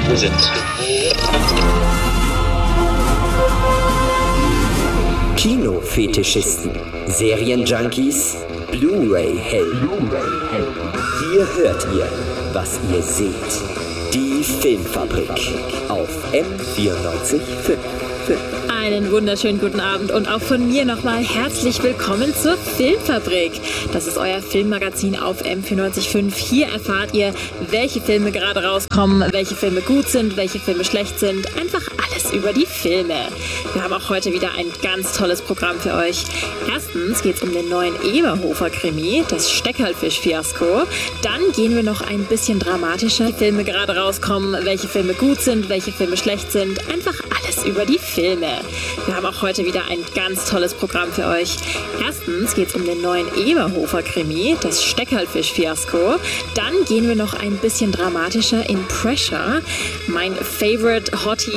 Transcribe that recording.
Wir sind Kinofetischisten, Serienjunkies, Blu-ray-Helden. Hier hört ihr, was ihr seht. Die Filmfabrik auf M94.5. Einen wunderschönen guten Abend und auch von mir nochmal herzlich willkommen zur Filmfabrik. Das ist euer Filmmagazin auf M94.5. Hier erfahrt ihr, welche Filme gerade rauskommen, welche Filme gut sind, welche Filme schlecht sind. Einfach alles über die Filme. Wir haben auch heute wieder ein ganz tolles Programm für euch. Erstens geht es um den neuen Eberhofer-Krimi, das Steckerlfisch-Fiasko. Dann gehen wir noch ein bisschen dramatischer. Filme gerade rauskommen, welche Filme gut sind, welche Filme schlecht sind. Einfach alles über die Filme. Wir haben auch heute wieder ein ganz tolles Programm für euch. Erstens geht es um den neuen Eberhofer-Krimi, das Steckerlfisch-Fiasko. Dann gehen wir noch ein bisschen dramatischer in Pressure. Mein Favorite Hottie